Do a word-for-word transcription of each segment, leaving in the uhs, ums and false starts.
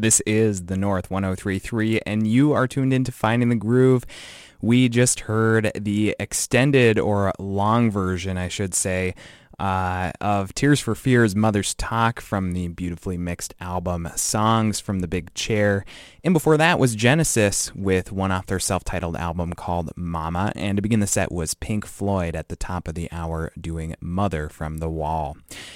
This is the North one oh three point three, and you are tuned into Finding the Groove. We just heard the extended or long version, I should say, uh, of Tears for Fears' Mother's Talk from the beautifully mixed album Songs from the Big Chair. And before that was Genesis with one off their self-titled album called Mama. And to begin the set was Pink Floyd at the top of the hour doing Mother from The Wall.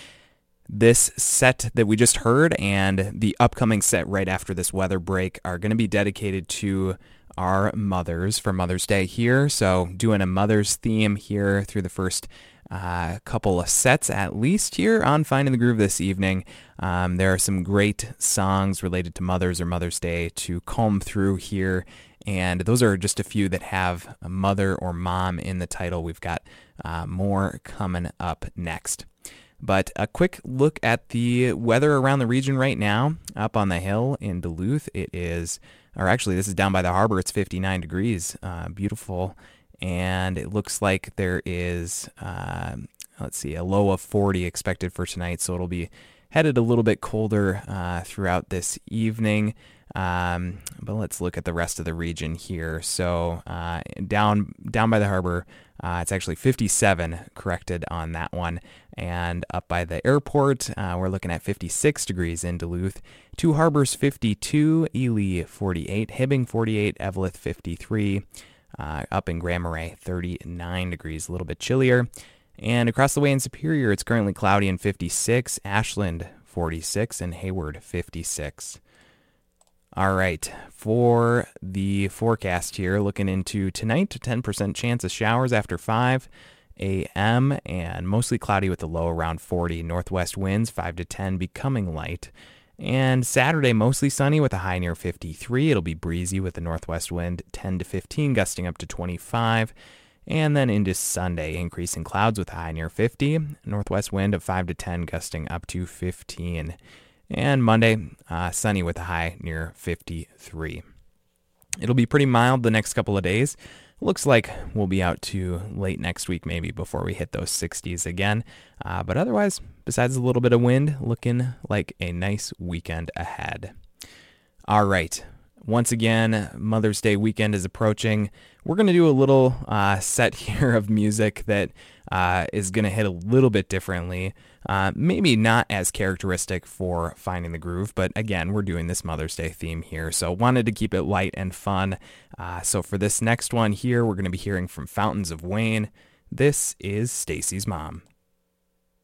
This set that we just heard and the upcoming set right after this weather break are going to be dedicated to our mothers for Mother's Day here. So doing a mother's theme here through the first uh, couple of sets at least here on Finding the Groove this evening. Um, there are some great songs related to mothers or Mother's Day to comb through here. And those are just a few that have a mother or mom in the title. We've got uh, more coming up next. But a quick look at the weather around the region right now. Up on the hill in Duluth, it is, or actually this is down by the harbor, it's fifty-nine degrees, uh, beautiful. And it looks like there is, uh, let's see, a low of forty expected for tonight. So it'll be headed a little bit colder uh, throughout this evening. Um, but let's look at the rest of the region here. So uh, down down by the harbor, uh, it's actually fifty-seven corrected on that one. And up by the airport, uh, we're looking at fifty-six degrees in Duluth. Two Harbors fifty-two, Ely forty-eight, Hibbing forty-eight, Eveleth fifty-three. Uh, up in Grand Marais thirty-nine degrees, a little bit chillier. And across the way in Superior, it's currently cloudy and fifty-six, Ashland forty-six, and Hayward fifty-six. All right, for the forecast here, looking into tonight, ten percent chance of showers after five a.m. and mostly cloudy with a low around forty. Northwest winds five to ten, becoming light. And Saturday, mostly sunny with a high near fifty-three. It'll be breezy with a northwest wind ten to fifteen, gusting up to twenty-five. And then into Sunday, increasing clouds with a high near fifty. Northwest wind of five to ten, gusting up to fifteen. And Monday, uh, sunny with a high near fifty-three. It'll be pretty mild the next couple of days. Looks like we'll be out to late next week maybe before we hit those sixties again. Uh, but otherwise, besides a little bit of wind, looking like a nice weekend ahead. All right. Once again, Mother's Day weekend is approaching. We're going to do a little uh, set here of music that uh, is going to hit a little bit differently. Uh, maybe not as characteristic for Finding the Groove, but again, we're doing this Mother's Day theme here, so wanted to keep it light and fun. Uh, so for this next one here, we're going to be hearing from Fountains of Wayne. This is Stacy's Mom.